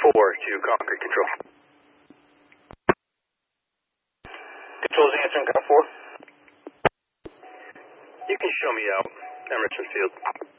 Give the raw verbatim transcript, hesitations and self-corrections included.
four to Concord Control. Control's answering, car four. You can show me out, Emerson Field.